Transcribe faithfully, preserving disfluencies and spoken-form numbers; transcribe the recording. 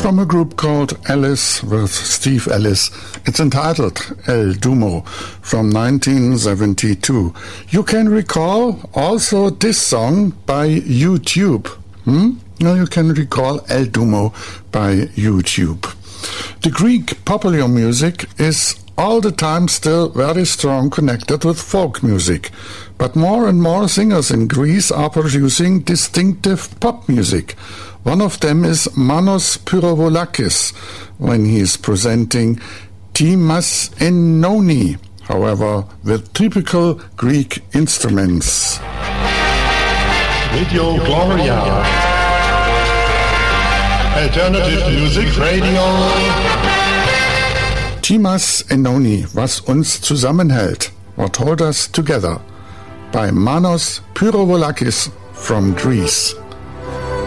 from a group called Alice with Steve Ellis. It's entitled El Dumo from nineteen seventy-two. You can recall also this song by YouTube. Hmm? Now you can recall El Dumo by YouTube. The Greek popular music is all the time still very strong connected with folk music, but more and more singers in Greece are producing distinctive pop music. One of them is Manos Pyrovolakis when he is presenting Timas Enoni, however with typical Greek instruments. Radio Gloria, Alternative Music Radio. Timas Enoni, was uns zusammenhält, what hold us together, by Manos Pyrovolakis from Greece.